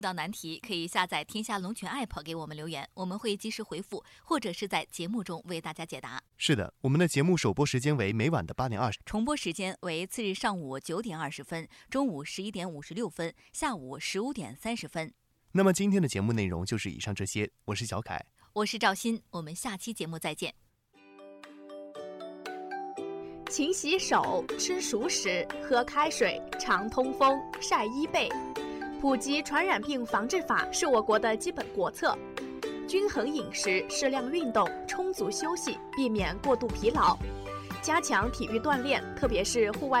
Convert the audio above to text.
遇到难题可以下载天下龙泉 App 给我们留言，我们会及时回复，或者是在节目中为大家解答。 是的，我们的节目首播时间为每晚的8点20， 重播时间为次日上午9点20分、中午11点56分、下午15点30分。 那么今天的节目内容就是以上这些，我是小凯， 我是赵鑫，我们下期节目再见。 勤洗手，吃熟食，喝开水，常通风，晒衣被。普及传染病防治法是我国的基本国策。均衡饮食，适量运动，充足休息，避免过度疲劳。加强体育锻炼，特别是户外